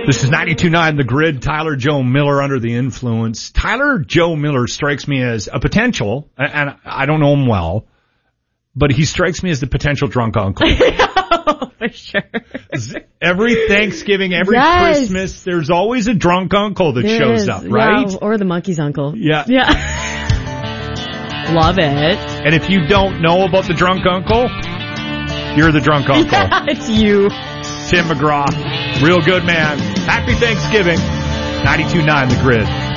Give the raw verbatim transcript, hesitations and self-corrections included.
This is ninety-two point nine The Grid. Tyler Joe Miller under the influence. Tyler Joe Miller strikes me as a potential, and I don't know him well, but he strikes me as the potential drunk uncle. Oh, for sure. Every Thanksgiving, every yes. Christmas, there's always a drunk uncle that there shows is. up, right? Yeah, or the monkey's uncle. Yeah. Yeah. Love it. And if you don't know about the drunk uncle, you're the drunk uncle. Yeah, it's you. Tim McGraw. Real good man. Happy Thanksgiving. ninety-two point nine The Grid.